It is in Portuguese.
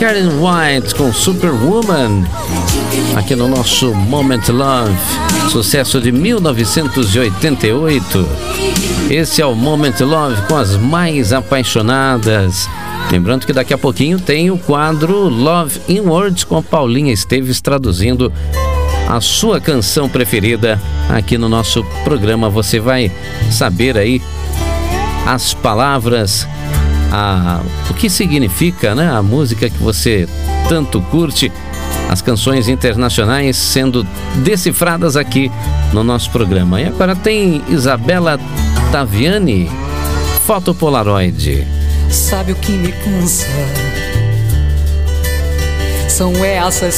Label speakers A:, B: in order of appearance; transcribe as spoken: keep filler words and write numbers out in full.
A: Sharon White com Superwoman, aqui no nosso Moment Love, sucesso de mil novecentos e oitenta e oito. Esse é o Moment Love com as mais apaixonadas. Lembrando que daqui a pouquinho tem o quadro Love in Words com a Paulinha Esteves traduzindo a sua canção preferida aqui no nosso programa. Você vai saber aí as palavras, a, o que significa, né, a música que você tanto curte, as canções internacionais sendo decifradas aqui no nosso programa. E agora tem Isabela Taviani, Foto Polaroid.
B: Sabe o que me cansa? São essas